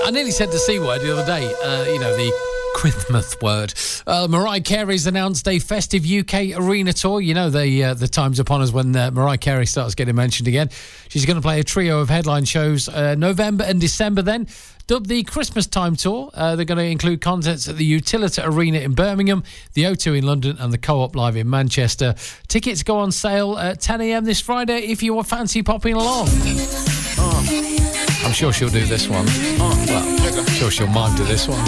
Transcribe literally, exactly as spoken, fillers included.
I nearly said the C word the other day. Uh, you know, the Christmas word. Uh, Mariah Carey's announced a festive U K arena tour. You know, the uh, the time's upon us when uh, Mariah Carey starts getting mentioned again. She's going to play a trio of headline shows uh, November and December then. Dubbed the Christmas Time Tour, uh, they're going to include concerts at the Utilita Arena in Birmingham, the O two in London and the Co-op Live in Manchester. Tickets go on sale at ten a.m. this Friday if you fancy popping along. Oh. I'm sure she'll do this one. Oh, well, I'm sure she'll mime to this one.